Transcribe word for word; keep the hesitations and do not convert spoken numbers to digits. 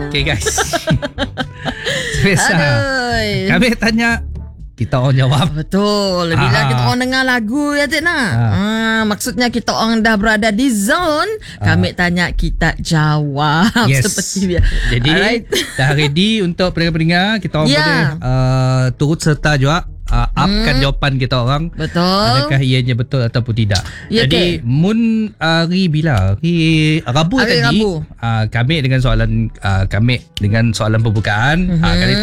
Okay guys. Biasa. Aduh. Kami tanya, kita orang jawab. Betul. Bila Ah. kita orang dengar lagu ya Tina. Ah. Ah, maksudnya kita orang dah berada di zone. Kami tanya, kita jawab. Yes. Seperti biasa. Jadi Alright. dah ready untuk pendengar-pendengar. Kita orang Ya. boleh uh, turut serta juga uh, upkan Hmm. jawapan kita orang. Betul. Adakah ianya betul ataupun tidak. Ya, Jadi okay. Mun hari bila? Hari Rabu Hari tadi Rabu. Uh, kami dengan soalan uh, kami dengan soalan pembukaan. Mhm. Uh, kali